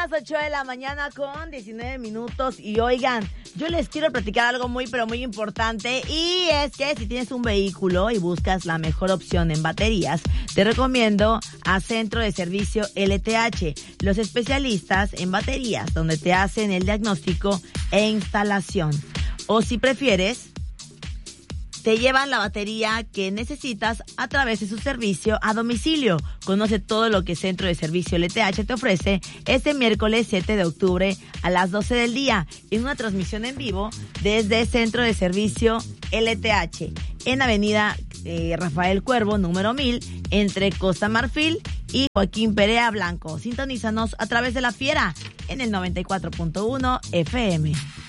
las 8 de la mañana con 19 minutos y oigan, yo les quiero platicar algo muy pero muy importante y es que si tienes un vehículo y buscas la mejor opción en baterías, te recomiendo a Centro de Servicio LTH, los especialistas en baterías donde te hacen el diagnóstico e instalación. O si prefieres, te llevan la batería que necesitas a través de su servicio a domicilio. Conoce todo lo que Centro de Servicio LTH te ofrece este miércoles 7 de octubre a las 12 del día en una transmisión en vivo desde Centro de Servicio LTH en Avenida Rafael Cuervo, número 1000, entre Costa Marfil y Joaquín Perea Blanco. Sintonízanos a través de La Fiera en el 94.1 FM.